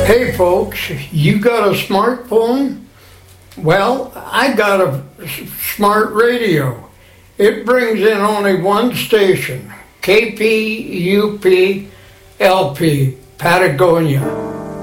Hey folks, you got a smartphone? Well, I got a smart radio. It brings in only one station, KPUP LP, Patagonia.